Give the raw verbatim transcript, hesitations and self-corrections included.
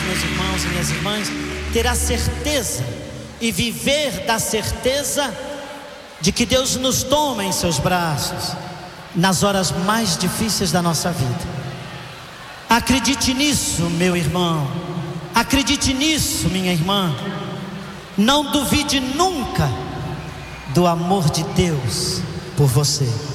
meus irmãos e minhas irmãs, ter a certeza e viver da certeza de que Deus nos toma em seus braços nas horas mais difíceis da nossa vida. Acredite nisso, meu irmão. Acredite nisso, minha irmã. Não duvide nunca do amor de Deus por você.